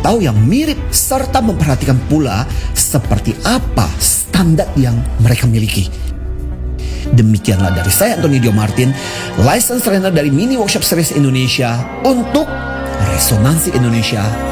tahu yang mirip serta memperhatikan pula seperti apa standar yang mereka miliki. Demikianlah dari saya, Anthony Dio Martin, License Trainer dari Mini Workshop Series Indonesia untuk Resonansi Indonesia